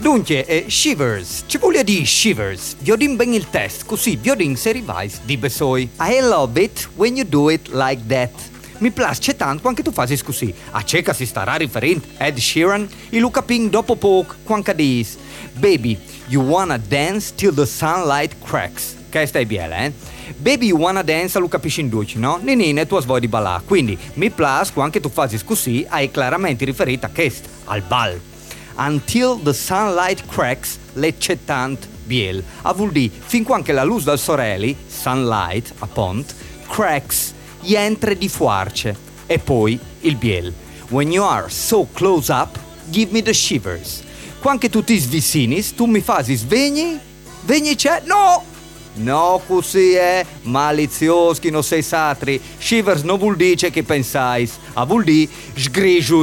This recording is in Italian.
Dunque, shivers, ci vuole dire shivers, viodin ben il test, così viodin se rivais di besoi. I love it when you do it like that. Mi piace tanto quando tu fai così. A ceca si starà riferendo Ed Sheeran e lo capin dopo poco quando dis Baby, you wanna dance till the sunlight cracks. Che stai bene, eh? Baby, you wanna dance, lo capisci in duci, no? Nini, tu svoi di ballare. Quindi, mi piace quando tu fai così, hai chiaramente riferito a questo, al bal. Until the sunlight cracks, lecce tant biel. A vuol dire, fin quando la luce dal sorelli, sunlight, appunto, cracks, gli entra di fuarce. E poi il biel. When you are so close up, give me the shivers. Quando tu ti svicinis, tu mi fai svegni? Vegni c'è? No! No, così è maliziosi, non sei satri. Shivers non vuol dire che pensais, a vuol dire sgrigio.